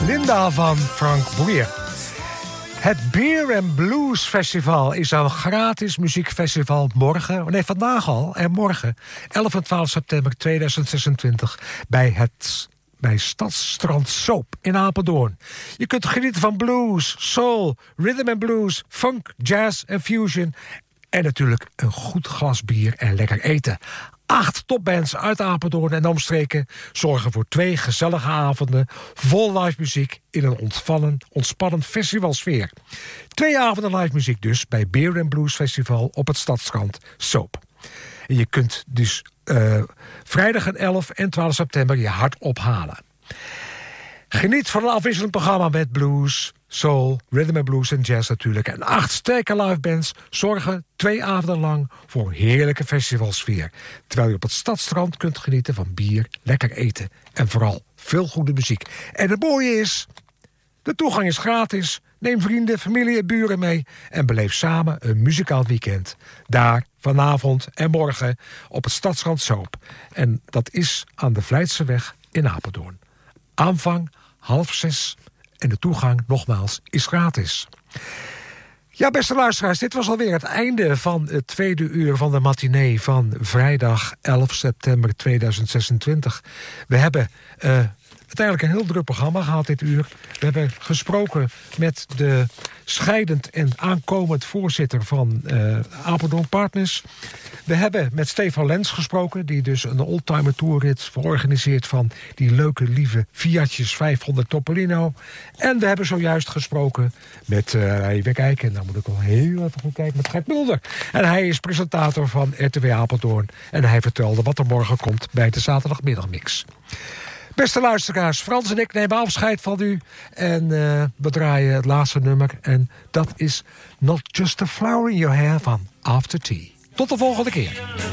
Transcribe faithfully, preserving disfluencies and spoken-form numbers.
Linda van Frank Boeien. Het Beer and Blues Festival is een gratis muziekfestival morgen, nee vandaag al en morgen, elf en twaalf september tweeduizend zesentwintig bij het bij Stadsstrand Soap in Apeldoorn. Je kunt genieten van blues, soul, rhythm and blues, funk, jazz en fusion en natuurlijk een goed glas bier en lekker eten. Acht topbands uit Apeldoorn en omstreken zorgen voor twee gezellige avonden vol live muziek in een ontvallen, ontspannend festivalsfeer. Twee avonden live muziek dus bij Beer and Blues Festival op het Stadsstrand Soap. En je kunt dus uh, vrijdag elf en twaalf september je hart ophalen. Geniet van een afwisselend programma met blues, soul, rhythm and blues en jazz natuurlijk. En acht sterke livebands zorgen twee avonden lang voor heerlijke festivalsfeer. Terwijl je op het Stadstrand kunt genieten van bier, lekker eten en vooral veel goede muziek. En het mooie is, de toegang is gratis. Neem vrienden, familie en buren mee en beleef samen een muzikaal weekend. Daar vanavond en morgen op het Stadsstrand Soap. En dat is aan de Vlijtseweg in Apeldoorn. Aanvang half zes en de toegang, nogmaals, is gratis. Ja, beste luisteraars, dit was alweer het einde van het tweede uur van de matinee van vrijdag elf september tweeduizend zesentwintig. We hebben uh, uiteindelijk een heel druk programma gehad dit uur. We hebben gesproken met de scheidend en aankomend voorzitter van uh, Apeldoorn Partners. We hebben met Stefan Lens gesproken, die dus een oldtimer tourrit organiseert van die leuke, lieve Fiatjes vijfhonderd Topolino. En we hebben zojuist gesproken met, uh, even kijken, dan moet ik wel heel even goed kijken, met Gert Mulder. En hij is presentator van R T W Apeldoorn. En hij vertelde wat er morgen komt bij de zaterdagmiddagmix. Beste luisteraars, Frans en ik nemen afscheid van u. En uh, we draaien het laatste nummer. En dat is Not Just a Flower in Your Hair van After Tea. Tot de volgende keer.